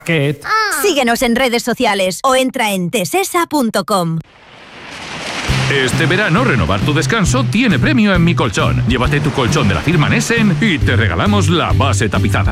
Síguenos en redes sociales o entra en tesesa.com. Este verano, renovar tu descanso tiene premio en Mi Colchón. Llévate tu colchón de la firma Nessen y te regalamos la base tapizada.